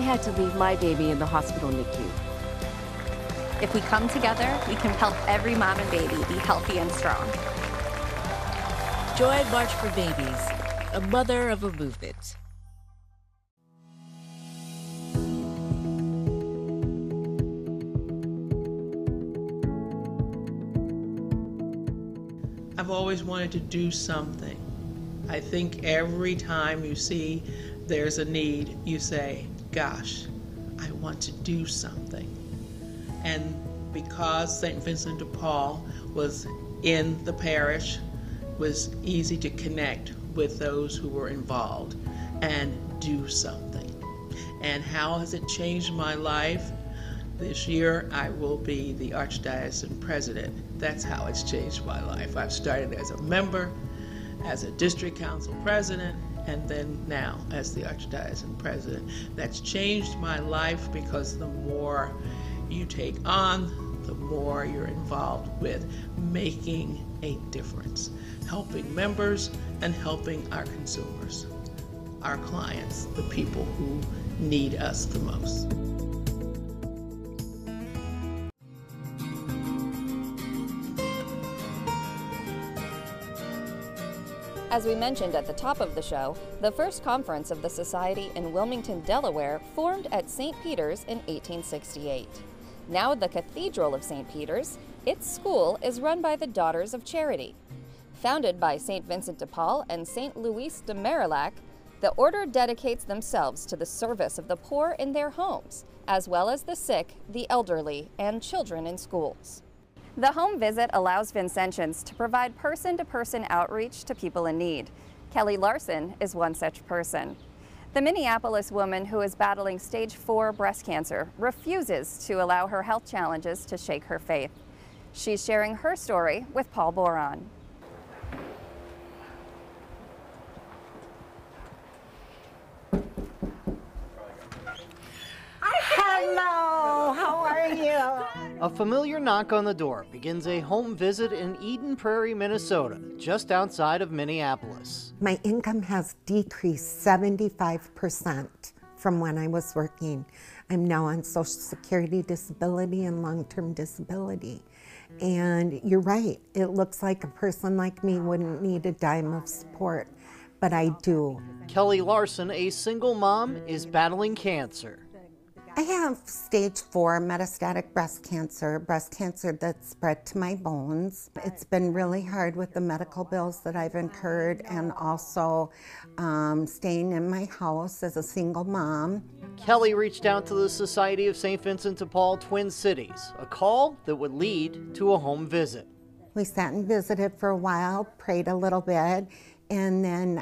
had to leave my baby in the hospital NICU. If we come together, we can help every mom and baby be healthy and strong. Join March for Babies, a mother of a movement. I've always wanted to do something. I think every time you see there's a need, you say, gosh, I want to do something. And because St. Vincent de Paul was in the parish, it was easy to connect with those who were involved and do something. And how has it changed my life? This year, I will be the Archdiocesan President. That's how it's changed my life. I've started as a member, as a district council president, and then now as the Archdiocesan President. That's changed my life because the more you take on, the more you're involved with making a difference, helping members and helping our consumers, our clients, the people who need us the most. As we mentioned at the top of the show, the first conference of the Society in Wilmington, Delaware formed at St. Peter's in 1868. Now the Cathedral of St. Peter's, its school is run by the Daughters of Charity. Founded by St. Vincent de Paul and St. Louis de Marillac, the order dedicates themselves to the service of the poor in their homes, as well as the sick, the elderly, and children in schools. The home visit allows Vincentians to provide person-to-person outreach to people in need. Kelly Larson is one such person. The Minneapolis woman who is battling stage 4 breast cancer refuses to allow her health challenges to shake her faith. She's sharing her story with Paul Boron. Hello, how are you? A familiar knock on the door begins a home visit in Eden Prairie, Minnesota, just outside of Minneapolis. My income has decreased 75% from when I was working. I'm now on Social Security disability and long-term disability. And you're right, it looks like a person like me wouldn't need a dime of support, but I do. Kelly Larson, a single mom, is battling cancer. I have stage 4 metastatic breast cancer that spread to my bones. It's been really hard with the medical bills that I've incurred and also staying in my house as a single mom. Kelly reached out to the Society of St. Vincent de Paul Twin Cities, a call that would lead to a home visit. We sat and visited for a while, prayed a little bit, and then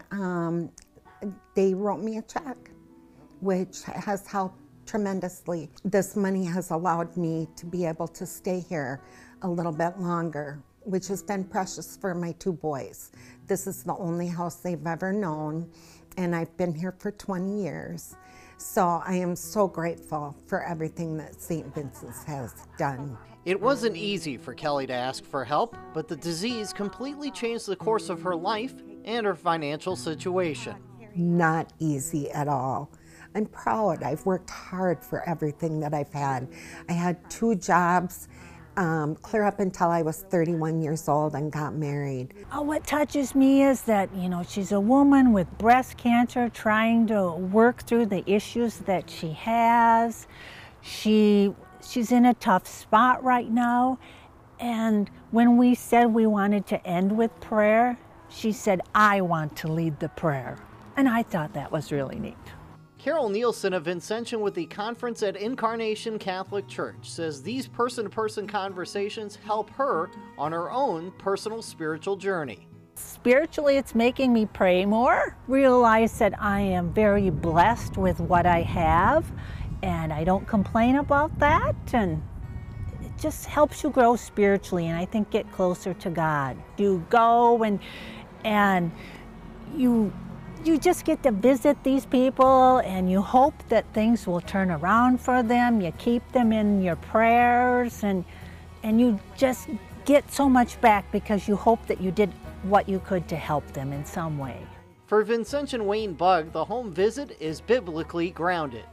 they wrote me a check, which has helped tremendously. This money has allowed me to be able to stay here a little bit longer, which has been precious for my 2 boys. This is the only house they've ever known, and I've been here for 20 years. So I am so grateful for everything that St. Vincent's has done. It wasn't easy for Kelly to ask for help, but the disease completely changed the course of her life and her financial situation. Not easy at all. I'm proud. I've worked hard for everything that I've had. I had 2 jobs clear up until I was 31 years old and got married. What touches me is that, she's a woman with breast cancer trying to work through the issues that she has. She's in a tough spot right now. And when we said we wanted to end with prayer, she said, I want to lead the prayer. And I thought that was really neat. Carol Nielsen, a Vincentian with the conference at Incarnation Catholic Church, says these person-to-person conversations help her on her own personal spiritual journey. Spiritually, it's making me pray more, realize that I am very blessed with what I have, and I don't complain about that, and it just helps you grow spiritually, and I think get closer to God. You go and you just get to visit these people, and you hope that things will turn around for them. You keep them in your prayers, and you just get so much back because you hope that you did what you could to help them in some way. For Vincentian Wayne Bugg, the home visit is biblically grounded.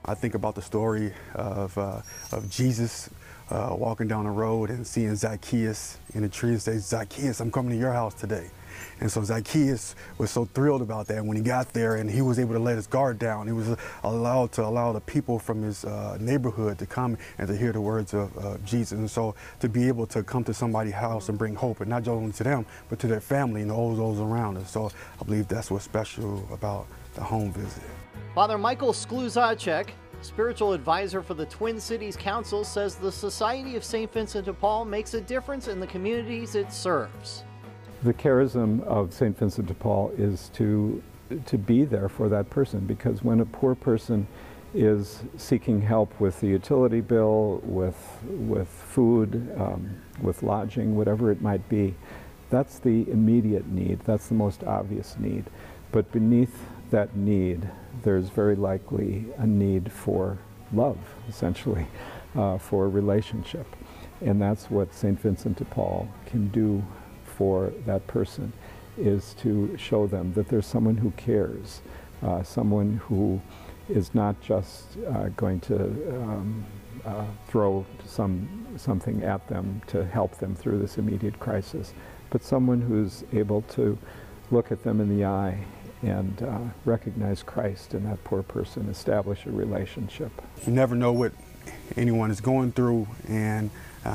I think about the story of Jesus walking down the road and seeing Zacchaeus in a tree and say, "Zacchaeus, I'm coming to your house today." And so Zacchaeus was so thrilled about that. When he got there and he was able to let his guard down, he was allowed to allow the people from his neighborhood to come and to hear the words of Jesus. And so to be able to come to somebody's house and bring hope, and not only to them, but to their family and all those around us. So I believe that's what's special about the home visit. Father Michael Skluzacek, spiritual advisor for the Twin Cities Council, says the Society of St. Vincent de Paul makes a difference in the communities it serves. The charism of St. Vincent de Paul is to be there for that person, because when a poor person is seeking help with the utility bill, with food, with lodging, whatever it might be, that's the immediate need, that's the most obvious need. But beneath that need, there's very likely a need for love, essentially, for a relationship. And that's what St. Vincent de Paul can do for that person, is to show them that there's someone who cares, someone who is not just going to throw something at them to help them through this immediate crisis, but someone who's able to look at them in the eye and recognize Christ in that poor person, establish a relationship. You never know what anyone is going through, and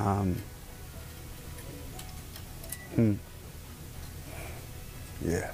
yeah.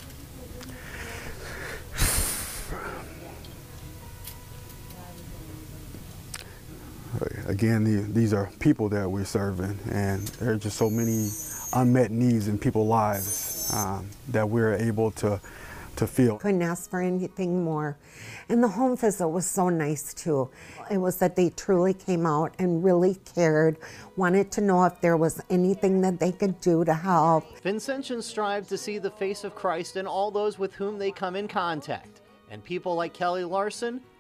Again, these are people that we're serving, and there are just so many unmet needs in people's lives that we're able to feel. Couldn't ask for anything more. And the home visit was so nice too. It was that they truly came out and really cared, wanted to know if there was anything that they could do to help. Vincentians strive to see the face of Christ in all those with whom they come in contact, and people like Kelly Larson